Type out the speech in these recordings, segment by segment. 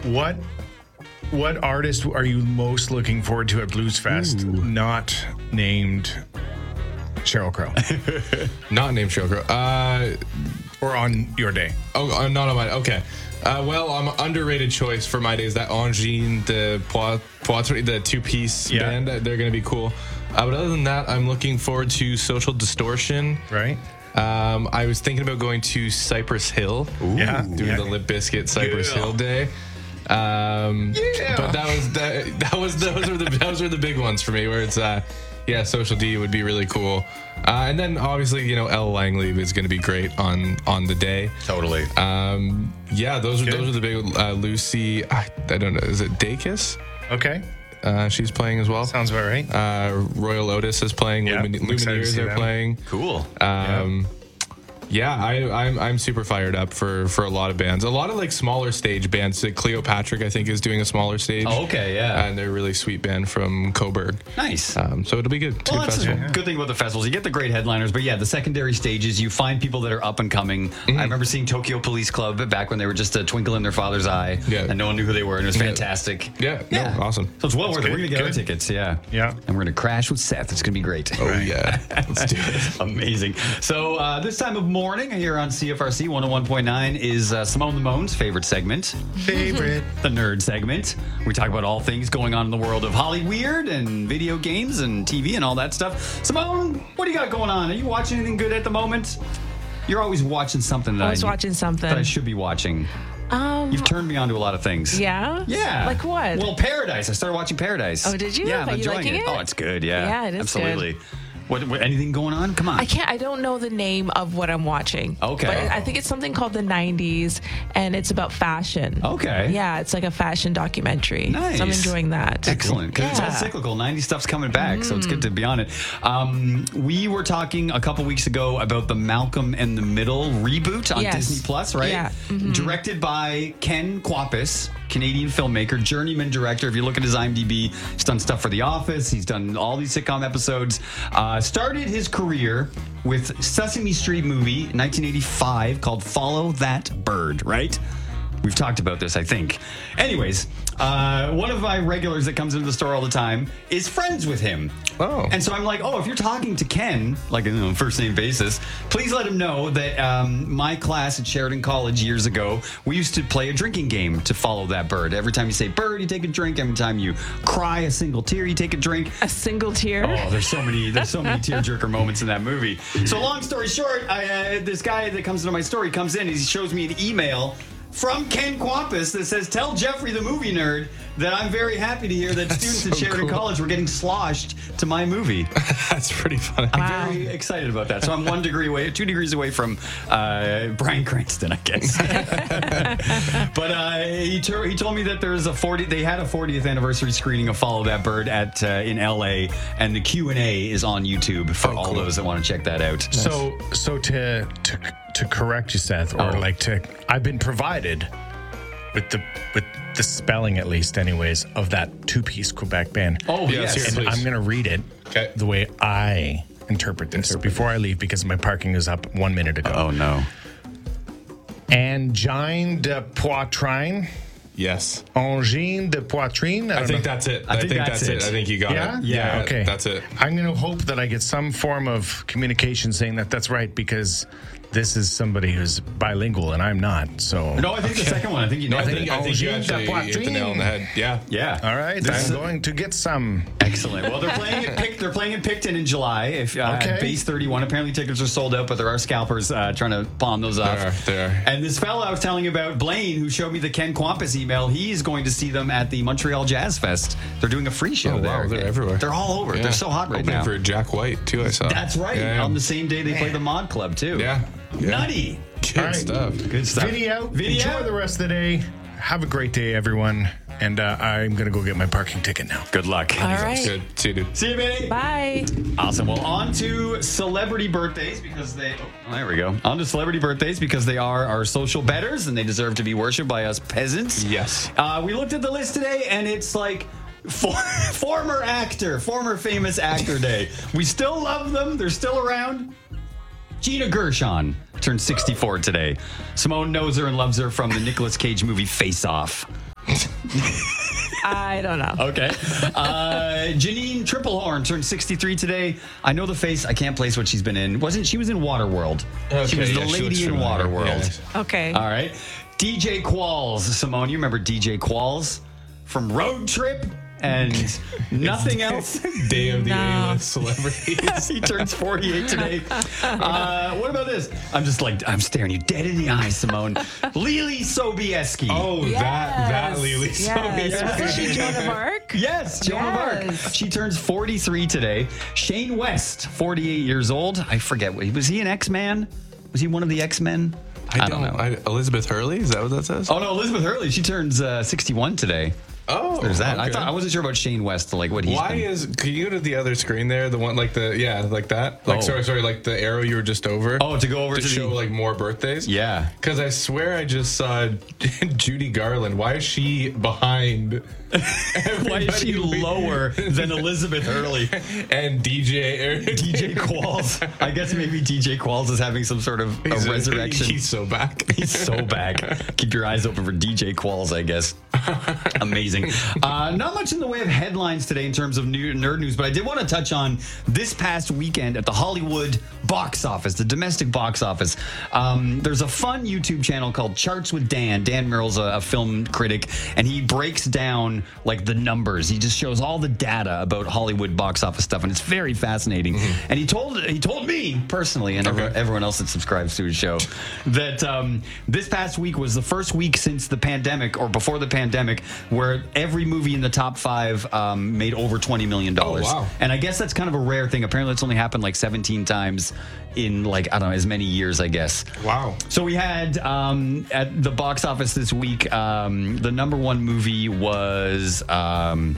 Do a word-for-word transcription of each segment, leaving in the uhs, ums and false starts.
What what artist are you most looking forward to at Blues Fest? Ooh. Not named Sheryl Crow. Not named Sheryl Crow. Uh, or on your day. Oh, uh, not on my okay. Uh, well, I'm an underrated choice for my day is that Angine de Poitrine, the two-piece yeah. band. They're going to be cool. Uh, but other than that, I'm looking forward to Social Distortion. Right. Um, I was thinking about going to Cypress Hill. Ooh, yeah. Doing yeah. the Limp Bizkit Cypress yeah. Hill day. Um, yeah. But that was that, that was those were the those were the big ones for me. Where it's uh, yeah, Social D would be really cool. Uh, and then obviously, you know, Elle Langley is going to be great on on the day. Totally. Um, yeah, those are Good. those are the big. Uh, Lucy, I, I don't know, is it Dacus? Okay. Uh, she's playing as well. Sounds about right. Uh, Royal Otis is playing. Yeah, Lumin- Lumineers are them. playing. Cool. Um, yeah. Yeah, I, I'm I'm super fired up for, for a lot of bands. A lot of like smaller stage bands. Like Cleopatra, I think, is doing a smaller stage. Oh, okay, yeah. And they're a really sweet band from Coburg. Nice. Um, so it'll be good. Well, that's the good thing about the festivals. You get the great headliners, but yeah, the secondary stages, you find people that are up and coming. Mm-hmm. I remember seeing Tokyo Police Club back when they were just a twinkle in their father's eye, yeah. and no one knew who they were, and it was fantastic. Yeah, yeah, no, awesome. So it's well that's worth it. We're gonna get good. our tickets, yeah, yeah, and we're gonna crash with Seth. It's gonna be great. Oh yeah, let's do it. Amazing. So uh, this time of morning here on C F R C one oh one point nine is uh, Simone Lemone's favorite segment. Favorite. The nerd segment. We talk about all things going on in the world of Hollyweird and video games and T V and all that stuff. Simone, what do you got going on? Are you watching anything good at the moment? You're always watching something that I was I, watching something that I should be watching. Um, You've turned me on to a lot of things. Yeah? Yeah. Like what? Well, Paradise. I started watching Paradise. Oh, did you? Yeah, I'm Are you enjoying liking it. it? Oh, it's good. Yeah. Yeah, it is Absolutely. good. What, what? Anything going on? Come on. I can't. I don't know the name of what I'm watching. Okay. But I think it's something called the nineties, and it's about fashion. Okay. Yeah, it's like a fashion documentary. Nice. So I'm enjoying that. Excellent. Because yeah. it's all cyclical. nineties stuff's coming back, mm. so it's good to be on it. Um, we were talking a couple weeks ago about the Malcolm in the Middle reboot on yes. Disney Plus, right? Yeah. Mm-hmm. Directed by Ken Kwapis, Canadian filmmaker, journeyman director. If you look at his IMDb, he's done stuff for The Office. He's done all these sitcom episodes. Uh, started his career with Sesame Street movie in nineteen eighty-five called Follow That Bird, right? We've talked about this, I think. Anyways, uh, one of my regulars that comes into the store all the time is friends with him. Oh. And so I'm like, oh, if you're talking to Ken, like on a first name basis, please let him know that um, my class at Sheridan College years ago, we used to play a drinking game to follow that bird. Every time you say bird, you take a drink. Every time you cry a single tear, you take a drink. A single tear? Oh, there's so many, there's so many tearjerker moments in that movie. So long story short, I, uh, this guy that comes into my store, he comes in, he shows me an email from Ken Kwapis that says, tell Jeffrey the movie nerd that I'm very happy to hear that That's students so at Sheridan cool. College were getting sloshed to my movie. That's pretty funny. I'm Wow. very excited about that. So I'm one degree away, two degrees away from uh, Bryan Cranston, I guess. But uh, he, ter- he told me that there's a forty. They had a fortieth anniversary screening of Follow That Bird at uh, in L A, and the Q and A is on YouTube for Oh, all cool. those that want to check that out. So, so to to to correct you, Seth, or Oh. like to, I've been provided with the with the spelling, at least, anyways, of that two-piece Quebec band. Oh, Yeah, yes. seriously. And I'm going to read it Okay. the way I interpret this Interpret before I leave because my parking is up one minute ago. Oh, no. Angine de Poitrine. Yes. Angine de Poitrine. I don't think know. that's it. I I, think think, that's that's, it. it. I think you got Yeah? it. Yeah, okay. That's it. I'm going to hope that I get some form of communication saying that that's right because this is somebody who's bilingual and I'm not. So No, I think the second one. I think you No, nailed I think, it. I think you Angine actually de hit the nail on the head. Yeah. Yeah. all right, This I'm is- going to get some. Excellent. Well, they're playing at Pic- they're playing in Picton in July. If uh, Okay. at Base thirty-one, apparently tickets are sold out, but there are scalpers uh, trying to palm those off. There are, there are. And this fellow I was telling you about, Blaine, who showed me the Ken Kwapis email, he's going to see them at the Montreal Jazz Fest. They're doing a free show Oh, wow, there. they're everywhere. They're all over. Yeah. They're so hot right Opening now. for Jack White, too, I saw. That's right. Yeah. On the same day they play the Mod Club too. Yeah. Yeah. Nutty. Good All right. stuff. Good stuff. Video. Video. Enjoy the rest of the day. Have a great day, everyone. And uh, I'm going to go get my parking ticket now. Good luck. All right. Good. See you, dude. See you, baby. Bye. Awesome. Well, on to celebrity birthdays because they. Oh, there we go. On to celebrity birthdays because they are our social betters and they deserve to be worshipped by us peasants. Yes. Uh, we looked at the list today and it's like for, former actor, former famous actor day. We still love them. They're still around. Gina Gershon turned sixty-four today. Simone knows her and loves her from the Nicolas Cage movie Face Off. I don't know. Okay. Uh, Janine Triplehorn turned sixty-three today. I know the face. I can't place what she's been in. Wasn't she was in Waterworld? Okay, she was the yeah, she lady looks in familiar. Waterworld. Yeah. Okay. All right. D J Qualls. Simone, you remember D J Qualls from Road Trip and nothing else? Day of the No. A-list celebrities. He turns forty-eight today. Uh, what about this? I'm just like, I'm staring you dead in the eyes, Simone. Lily Sobieski. Oh, that that Lily Yes. Sobieski. Wasn't she Joan of Arc? Yes, Joan of Arc. Yes. She turns forty-three today. Shane West, forty-eight years old. I forget. Was he an X-Man? Was he one of the X-Men? I don't know. I, Elizabeth Hurley? Is that what that says? Oh, no, Elizabeth Hurley. She turns uh, sixty-one today. Oh, There's that. I okay. thought I wasn't sure about Shane West, like what he's Why been. is? Can you go to the other screen there? The one like the yeah, like that. Like Oh. sorry, sorry, like the arrow you were just over. Oh, to go over to, to show the- like more birthdays. Yeah. Because I swear I just saw Judy Garland. Why is she behind? Why is she everybody? lower than Elizabeth Hurley? And D J D J Qualls. I guess maybe D J Qualls is having some sort of a He's- resurrection. He's so back. He's so back. Keep your eyes open for D J Qualls, I guess. Amazing. Uh, not much in the way of headlines today in terms of new nerd news, but I did want to touch on this past weekend at the Hollywood box office, the domestic box office. Um, there's a fun YouTube channel called Charts with Dan. Dan Merrill's a, a film critic, and he breaks down like the numbers. He just shows all the data about Hollywood box office stuff, and it's very fascinating. Mm-hmm. And he told he told me personally, and Okay. everyone else that subscribes to his show, that um, this past week was the first week since the pandemic or before the pandemic where every movie in the top five um, made over twenty million dollars. Oh, wow. And I guess that's kind of a rare thing. Apparently, it's only happened like seventeen times in like, I don't know, as many years, I guess. Wow. So we had um, at the box office this week, um, the number one movie was, um,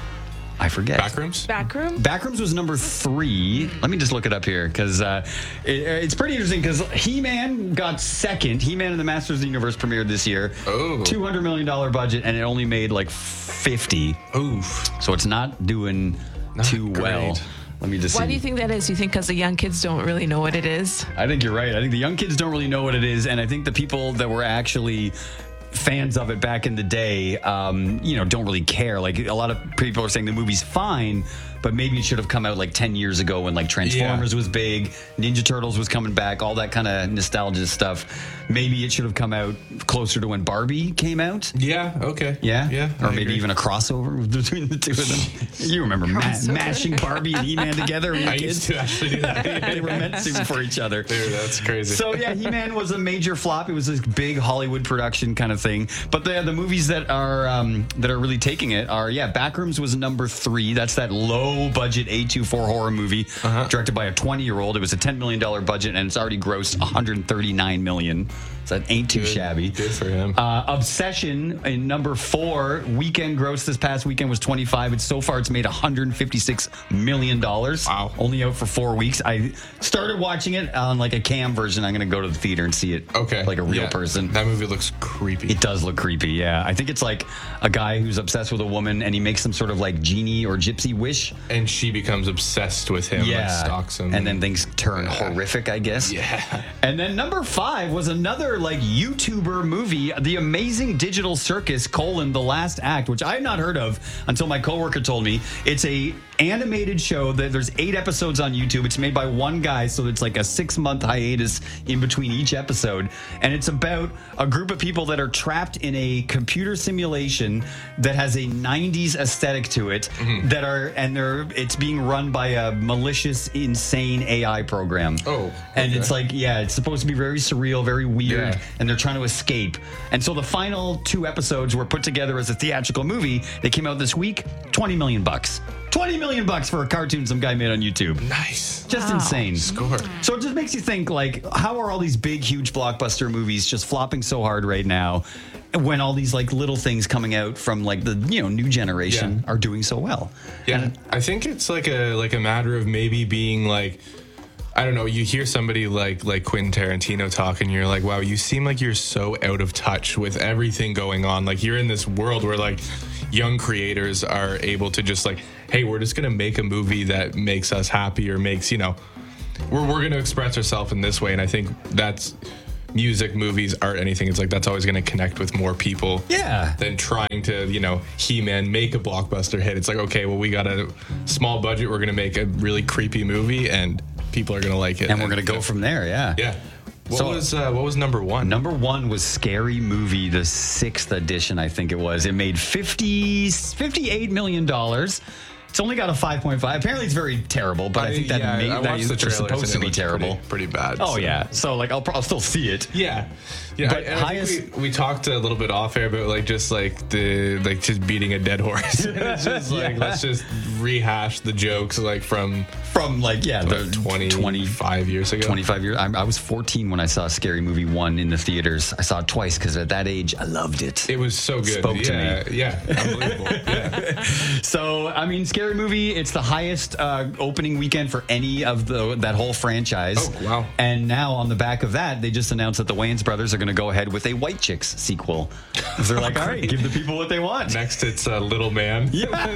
I forget. Backrooms? Backroom? Backrooms was number three. Let me just look it up here because uh, it, it's pretty interesting because He-Man got second. He-Man and the Masters of the Universe premiered this year. Oh. two hundred million dollars budget, and it only made like fifty. Oof. So it's not doing Not too great. well. Let me just Why see. do you think that is? You think because the young kids don't really know what it is? I think you're right. I think the young kids don't really know what it is, and I think the people that were actually fans of it back in the day, um, you know, don't really care. Like a lot of people are saying the movie's fine, but maybe it should have come out like ten years ago when like Transformers Yeah. was big, Ninja Turtles was coming back, all that kind of nostalgia stuff. Maybe it should have come out closer to when Barbie came out. Yeah. Okay. Yeah, Yeah. or I maybe agree. even a crossover between the two of them. You remember ma- Crossover. mashing Barbie and He-Man together when you were I kids? used to actually do that. They were meant to for each other. Dude, that's crazy. So yeah, He-Man was a major flop. It was this big Hollywood production kind of thing. But the the movies that are um, that are really taking it are yeah, Backrooms was number three. That's that low budget A twenty-four horror movie Uh-huh. directed by a twenty year old. It was a ten million dollar budget and it's already grossed one hundred thirty-nine million. So that ain't too Good- shabby. Good for him. Uh, Obsession in number four. Weekend gross this past weekend was twenty-five. It's so far it's made one hundred fifty-six million dollars. Wow. Only out for four weeks. I started watching it on like a cam version. I'm going to go to the theater and see it. okay. Like a real Yeah. person. That movie looks creepy. It does look creepy, yeah. I think it's like a guy who's obsessed with a woman and he makes some sort of like genie or gypsy wish. and she becomes obsessed with him. Yeah. Like, stalks him. And then things turn horrific, I guess. Yeah. And then number five was another like YouTuber movie, The Amazing Digital Circus: colon The Last Act, which I had not heard of until my coworker told me. It's a animated show that there's eight episodes on YouTube. It's made by one guy, so it's like a six month hiatus in between each episode. And it's about a group of people that are trapped in a computer simulation that has a nineties aesthetic to it. Mm-hmm. That are and they're it's being run by a malicious, insane A I program. Oh, and okay. it's like yeah, it's supposed to be very surreal, very weird, Yeah. and they're trying to escape. And so the final two episodes were put together as a theatrical movie. They came out this week. Twenty million bucks. Twenty million bucks for a cartoon some guy made on YouTube. nice. Just Wow. insane. Score. So it just makes you think, like, how are all these big, huge blockbuster movies just flopping so hard right now when all these, like, little things coming out from, like, the, you know, new generation Yeah. are doing so well? Yeah, And- I think it's like a like a matter of maybe being like, I don't know. You hear somebody like like Quentin Tarantino talk, and you're like, wow, you seem like you're so out of touch with everything going on. Like you're in this world where like young creators are able to just like, hey, we're just gonna make a movie that makes us happy or makes you know, we're we're gonna express ourselves in this way. And I think that's music, movies, art, anything, it's like that's always going to connect with more people. Yeah. Than trying to, you know, He-Man make a blockbuster hit. It's like, okay, well, we got a small budget. We're going to make a really creepy movie, and people are going to like it. And we're going to go from there, yeah. Yeah. What So- was uh, what was number one? Number one was Scary Movie, the sixth edition, I think it was. It made fifty, fifty-eight million dollars. It's only got a five point five. Apparently, it's very terrible, but I, think that yeah, may, I that watched is the trailers supposed and to it be looked terrible. Pretty, pretty bad. Oh, so. yeah. So, like, I'll, I'll still see it. Yeah, yeah. But I, and highest- I think we, we talked a little bit off air about like just like the like just beating a dead horse. And it's just like Yeah. let's just rehash the jokes like from From, like, yeah, the like, twenty, twenty, twenty-five years ago. twenty-five years. I, I was fourteen when I saw Scary Movie one in the theaters. I saw it twice because at that age, I loved it. It was so good. Spoke to yeah, me. Yeah, unbelievable. yeah. So, I mean, Scary Movie, it's the highest uh, opening weekend for any of the that whole franchise. Oh, wow. And now on the back of that, they just announced that the Wayans brothers are going to go ahead with a White Chicks sequel. They're like, all right, give the people what they want. Next, it's uh, Little Man.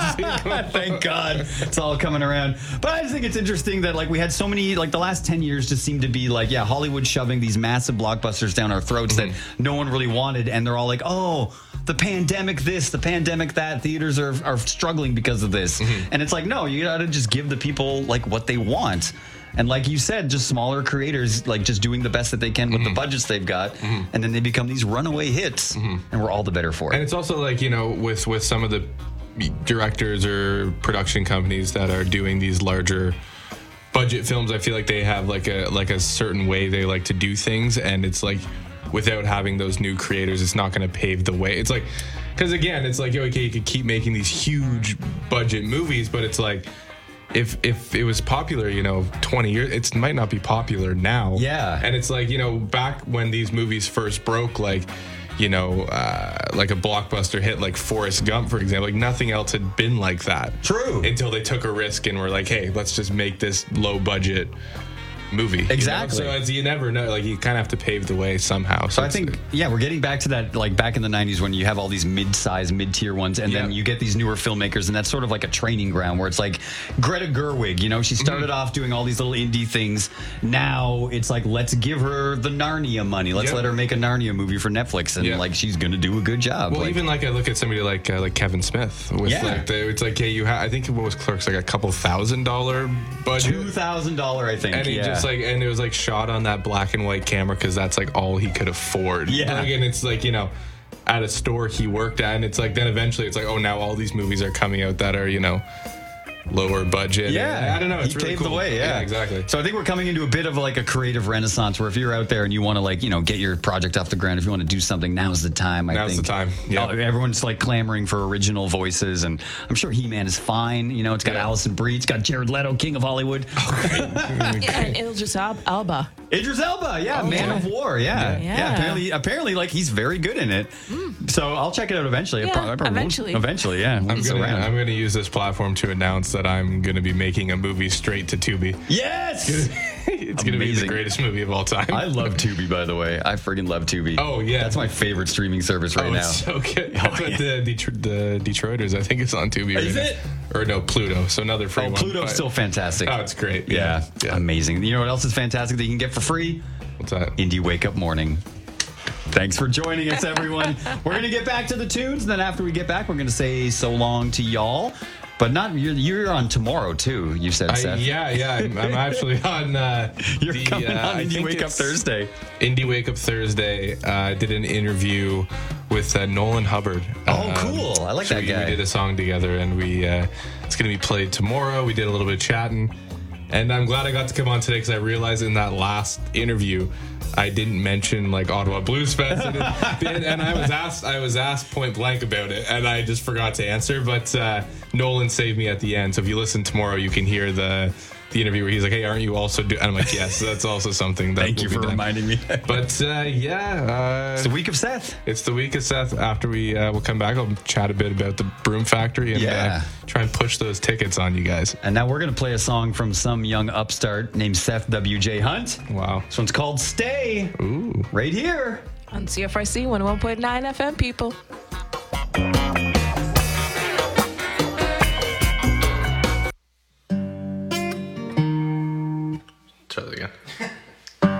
Yeah. Thank God. It's all coming around. But I just think it's interesting that, like, we had so many, like, the last ten years just seemed to be like, yeah, Hollywood shoving these massive blockbusters down our throats Mm-hmm. that no one really wanted. And they're all like, oh, the pandemic this, the pandemic that. Theaters are, are struggling because of this. Mm-hmm. And it's like, no, you got to just give the people, like, what they want. And like you said, just smaller creators, like, just doing the best that they can with Mm-hmm. the budgets they've got. And then they become these runaway hits. And we're all the better for it. And it's also like, you know, with with some of the directors or production companies that are doing these larger budget films, I feel like they have like a like a certain way they like to do things, and it's like without having those new creators, it's not going to pave the way. It's like, because again, it's like, okay, you could keep making these huge budget movies, but it's like, if if it was popular, you know, twenty years, it might not be popular now. Yeah. And it's like, you know, back when these movies first broke, like, you know, uh, like a blockbuster hit like Forrest Gump, for example, like nothing else had been like that. True. Until they took a risk and were like, hey, let's just make this low budget movie. you know? Exactly. So it's, you never know. Like, you kind of have to pave the way somehow. So I it's- think, yeah, we're getting back to that, like back in the nineties when you have all these mid-size, mid-tier ones, and then Yeah. you get these newer filmmakers, and that's sort of like a training ground where it's like Greta Gerwig, you know, she started off doing all these little indie things. Now it's like, let's give her the Narnia money. Let's Yep. let her make a Narnia movie for Netflix, and Yeah. like she's gonna do a good job. Well, like, even like I look at somebody like uh, like Kevin Smith with Yeah. like the, it's like, hey, you ha- I think what was Clerks, like a couple thousand dollar budget. two thousand dollars, I think. And he yeah. just like, and it was like shot on that black and white camera because that's like all he could afford. Yeah. Like, and it's like, you know, at a store he worked at, and it's like, then eventually it's like, oh, now all these movies are coming out that are, you know, lower budget. Yeah, And I don't know. It's he really paved cool. the way. Yeah. exactly. So I think we're coming into a bit of like a creative renaissance where if you're out there and you want to like you know get your project off the ground, if you want to do something, now's the time. I Now's think the time. Yeah. Oh, everyone's like clamoring for original voices, and I'm sure He-Man is fine. You know, it's got Yeah. Alison Brie, it's got Jared Leto, King of Hollywood, Yeah, and Idris Al- Elba. Idris Elba, yeah, Oh, Man yeah. of War, yeah. Yeah. yeah, Yeah. Apparently, apparently, like he's very good in it. So I'll check it out eventually. I Yeah, prob- I probably won't- eventually. eventually, yeah. I'm It's gonna, around. I'm gonna use this platform to announce that I'm gonna be making a movie straight to Tubi. Yes. It's gonna be the Amazing. greatest movie of all time. I love Tubi, by the way. I friggin' love Tubi. Oh, yeah. That's my favorite streaming service right Oh, now. it's so good. That's what the, Detro- the Detroiters, I think it's on Tubi right Is now. it? Or no, Pluto. So another free Oh, one. Pluto's but- still fantastic. Oh, it's great. yeah, Yeah. amazing. You know what else is fantastic that you can get for free? What's that? Indie Wake Up Morning. Thanks for joining us, everyone. We're going to get back to the tunes, and then after we get back, we're going to say so long to y'all. But not you're, you're on tomorrow too. You said, I, Seth. yeah, yeah. I'm, I'm actually on. Uh, You're the, coming uh, on I Indie think Wake Up it's Thursday. Indie Wake Up Thursday. Uh, I did an interview with uh, Nolan Hubbard. Oh, Um, cool. I like so that we, guy. We did a song together, and we uh, it's going to be played tomorrow. We did a little bit of chatting, and I'm glad I got to come on today because I realized in that last interview I didn't mention like Ottawa Blues Fest, and, it, and I was asked I was asked point blank about it, and I just forgot to answer. But uh, Nolan saved me at the end, so if you listen tomorrow, you can hear the the interview where he's like, "Hey, aren't you also doing?" And I'm like, "Yes, that's also something that." Thank will you be for done." reminding me. But uh, yeah, uh, It's the week of Seth. it's the week of Seth. After we uh, we'll come back, I'll chat a bit about the Broom Factory and Yeah. uh, try and push those tickets on you guys. And now we're going to play a song from some young upstart named Seth W J Hunt. Wow. This one's called Stay. Ooh. Right here. On C F R C one oh one point nine F M, people.